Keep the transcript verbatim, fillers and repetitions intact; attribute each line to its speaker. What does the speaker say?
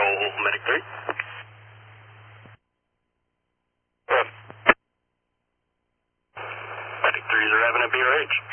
Speaker 1: control, Medic three. Medic three, they're having a B R H.